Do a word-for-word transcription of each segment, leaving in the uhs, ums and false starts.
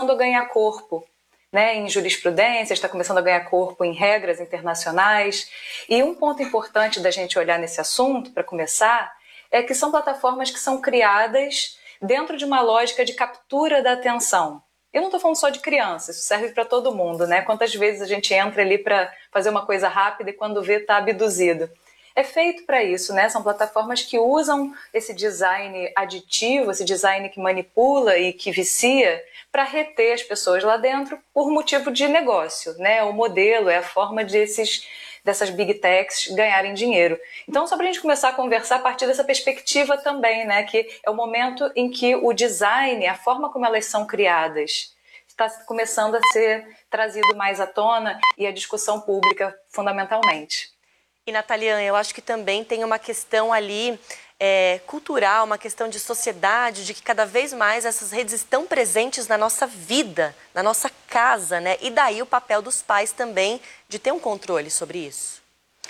começando a ganhar corpo, né, em jurisprudência, está começando a ganhar corpo em regras internacionais. E um ponto importante da gente olhar nesse assunto, para começar, é que são plataformas que são criadas dentro de uma lógica de captura da atenção. Eu não estou falando só de crianças, isso serve para todo mundo, né? Quantas vezes a gente entra ali para fazer uma coisa rápida e quando vê está abduzido. É feito para isso, né? São plataformas que usam esse design aditivo, esse design que manipula e que vicia para reter as pessoas lá dentro por motivo de negócio, né? O modelo, é a forma desses, dessas big techs ganharem dinheiro. Então, só para a gente começar a conversar a partir dessa perspectiva também, né? Que é o momento em que o design, a forma como elas são criadas, está começando a ser trazido mais à tona e a discussão pública fundamentalmente. E, Nataliana, eu acho que também tem uma questão ali é, cultural, uma questão de sociedade, de que cada vez mais essas redes estão presentes na nossa vida, na nossa casa, né? E daí o papel dos pais também de ter um controle sobre isso.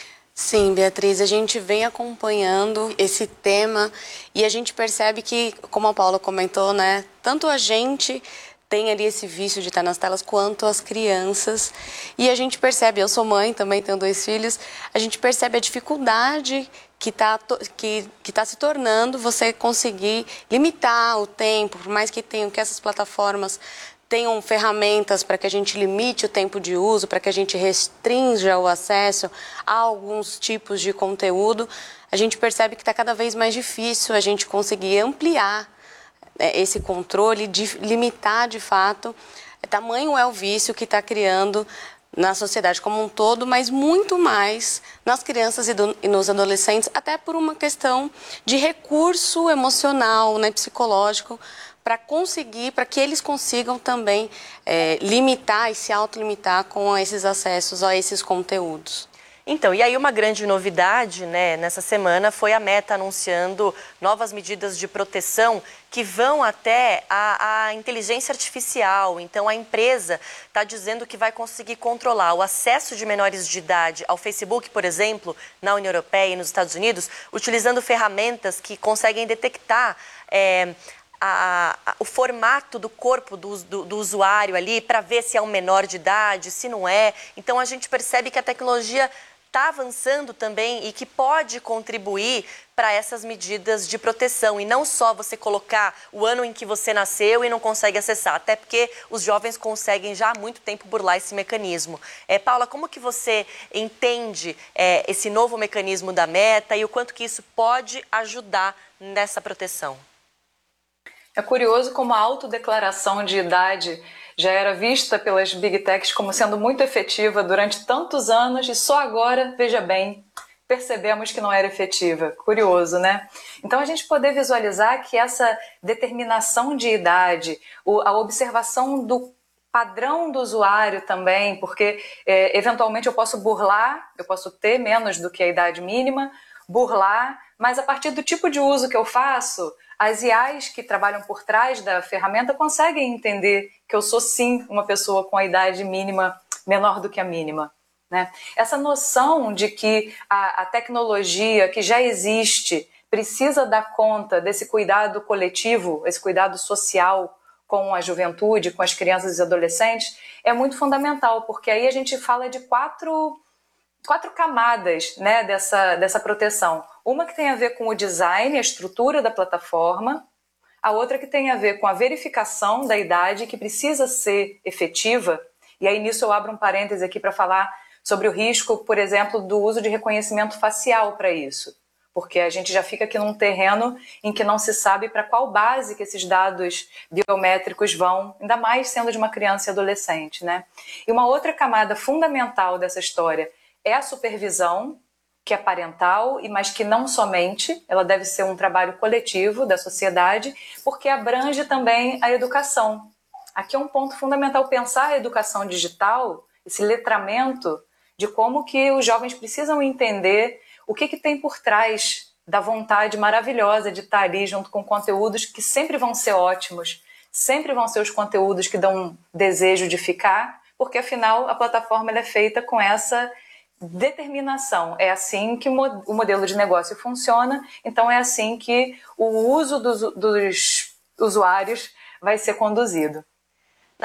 Sim, Beatriz, a gente vem acompanhando esse tema e a gente percebe que, como a Paula comentou, né? Tanto a gente tem ali esse vício de estar nas telas, quanto as crianças. E a gente percebe, eu sou mãe também, tenho dois filhos, a gente percebe a dificuldade que está que, que tá se tornando você conseguir limitar o tempo, por mais que tenham que essas plataformas tenham ferramentas para que a gente limite o tempo de uso, para que a gente restrinja o acesso a alguns tipos de conteúdo, a gente percebe que está cada vez mais difícil a gente conseguir ampliar esse controle, de limitar de fato. Tamanho é o vício que está criando na sociedade como um todo, mas muito mais nas crianças e, do, e nos adolescentes, até por uma questão de recurso emocional, né, psicológico, para conseguir, para que eles consigam também é, limitar e se autolimitar com esses acessos a esses conteúdos. Então, e aí uma grande novidade, né, nessa semana foi a Meta anunciando novas medidas de proteção que vão até a, a inteligência artificial. Então, a empresa está dizendo que vai conseguir controlar o acesso de menores de idade ao Facebook, por exemplo, na União Europeia e nos Estados Unidos, utilizando ferramentas que conseguem detectar é, A, a, o formato do corpo do, do, do usuário ali para ver se é um menor de idade, se não é. Então, a gente percebe que a tecnologia está avançando também e que pode contribuir para essas medidas de proteção. E não só você colocar o ano em que você nasceu e não consegue acessar, até porque os jovens conseguem já há muito tempo burlar esse mecanismo. É, Paula, como que você entende é, esse novo mecanismo da Meta e o quanto que isso pode ajudar nessa proteção? É curioso como a autodeclaração de idade já era vista pelas Big Techs como sendo muito efetiva durante tantos anos e só agora, veja bem, percebemos que não era efetiva. Curioso, né? Então a gente poder visualizar que essa determinação de idade, a observação do padrão do usuário também, porque é, eventualmente eu posso burlar, eu posso ter menos do que a idade mínima, burlar, mas a partir do tipo de uso que eu faço, as I As que trabalham por trás da ferramenta conseguem entender que eu sou sim uma pessoa com a idade mínima menor do que a mínima, né? Essa noção de que a, a tecnologia que já existe precisa dar conta desse cuidado coletivo, esse cuidado social com a juventude, com as crianças e adolescentes, é muito fundamental, porque aí a gente fala de quatro... quatro camadas, né, dessa, dessa proteção. Uma que tem a ver com o design, a estrutura da plataforma, a outra que tem a ver com a verificação da idade, que precisa ser efetiva, e aí nisso eu abro um parêntese aqui para falar sobre o risco, por exemplo, do uso de reconhecimento facial para isso, porque a gente já fica aqui num terreno em que não se sabe para qual base que esses dados biométricos vão, ainda mais sendo de uma criança e adolescente, né? E uma outra camada fundamental dessa história é a supervisão, que é parental, mas que não somente, ela deve ser um trabalho coletivo da sociedade, porque abrange também a educação. Aqui é um ponto fundamental pensar a educação digital, esse letramento de como que os jovens precisam entender o que, que tem por trás da vontade maravilhosa de estar ali junto com conteúdos que sempre vão ser ótimos, sempre vão ser os conteúdos que dão desejo de ficar, porque afinal a plataforma ela é feita com essa determinação. É assim que o modelo de negócio funciona, então é assim que o uso dos, dos usuários vai ser conduzido.